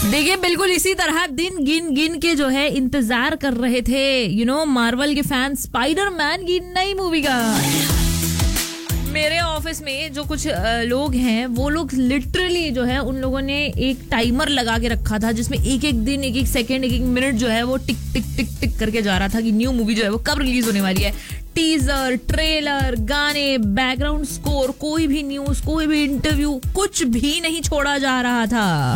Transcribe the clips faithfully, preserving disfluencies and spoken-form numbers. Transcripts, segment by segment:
देखिए बिल्कुल इसी तरह दिन गिन गिन के जो है इंतजार कर रहे थे यू नो मार्वल के फैन स्पाइडरमैन की नई मूवी का। मेरे ऑफिस में जो कुछ लोग हैं वो लोग लिटरली जो है उन लोगों ने एक टाइमर लगा के रखा था जिसमें एक एक दिन एक एक सेकंड एक एक मिनट जो है वो टिक टिक टिक टिक करके जा रहा था कि न्यू मूवी जो है वो कब रिलीज होने वाली है। टीजर, ट्रेलर, गाने, बैकग्राउंड स्कोर, कोई भी न्यूज, कोई भी इंटरव्यू, कुछ भी नहीं छोड़ा जा रहा था।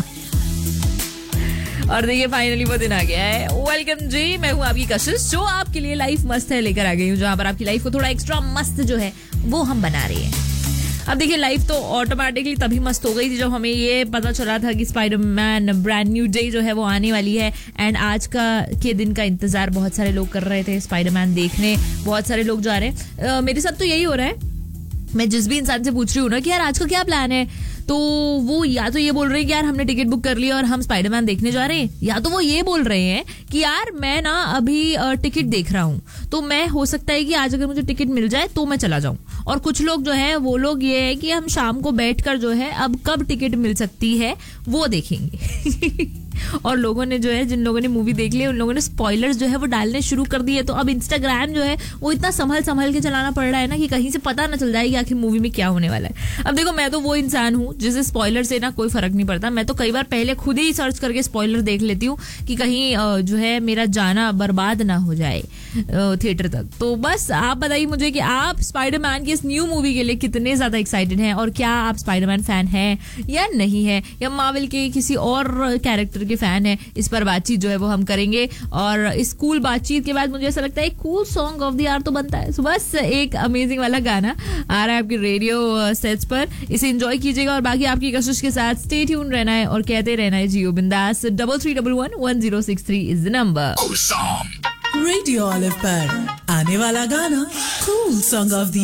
और देखिए फाइनली वो दिन आ गया है। वेलकम जी, मैं हूँ आपकी कशिश जो आपके लिए लाइफ मस्त है लेकर आ गई हूँ, जहाँ पर आपकी लाइफ को थोड़ा एक्स्ट्रा मस्त जो है वो हम बना रहे हैं। अब देखिए लाइफ तो ऑटोमेटिकली तभी मस्त हो गई थी जब हमें ये पता चला था कि स्पाइडरमैन ब्रांड न्यू डे जो है वो आने वाली है। एंड आज का के दिन का इंतजार बहुत सारे लोग कर रहे थे स्पाइडरमैन देखने, बहुत सारे लोग जा रहे हैं। uh, मेरे साथ तो यही हो रहा है। मैं जिस भी इंसान से पूछ रही हूँ ना कि यार आज का क्या प्लान है, तो वो या तो ये बोल रहे हैं कि यार हमने टिकट बुक कर लिया और हम स्पाइडरमैन देखने जा रहे हैं, या तो वो ये बोल रहे हैं कि यार मैं ना अभी टिकट देख रहा हूँ तो मैं हो सकता है कि आज अगर मुझे टिकट मिल जाए तो मैं चला जाऊं। और कुछ लोग जो है वो लोग ये है कि हम शाम को बैठकर जो है अब कब टिकट मिल सकती है वो देखेंगे। और लोगों ने जो है जिन लोगों ने मूवी देख ली उन लोगों ने स्पॉयलर्स जो है वो डालने शुरू कर दिए। तो अब इंस्टाग्राम जो है वो इतना संभल संभल के चलाना पड़ रहा है ना कि कहीं से पता ना चल जाए कि आखिर मूवी में क्या होने वाला है। अब देखो मैं तो वो इंसान हूँ जिसे स्पॉयलर से ना कोई फर्क नहीं पड़ता। मैं तो कई बार पहले खुद ही सर्च करके स्पॉयलर देख लेती हूँ कि कहीं जो है मेरा जाना बर्बाद ना हो जाए थिएटर तक। तो बस आप बताइए मुझे कि आप स्पाइडरमैन की इस न्यू मूवी के लिए कितने ज्यादा एक्साइटेड हैं, और क्या आप स्पाइडरमैन फैन हैं या नहीं है, या मार्वल के किसी और कैरेक्टर के फैन है। इस पर बातचीत जो है वो हम करेंगे। और इस कूल बातचीत के बाद मुझे ऐसा लगता है एक cool song of the year तो बनता है। तो बस एक अमेजिंग वाला गाना आ रहा है आपके रेडियो सेट्स पर, इसे एंजॉय कीजिएगा और बाकी आपकी कशिश के साथ स्टे ट्यून रहना है और कहते रहना है जियो बिंदास। Double three double one one zero six three is the number. Radio olive पर आने वाला गाना कूल सॉन्ग ऑफ द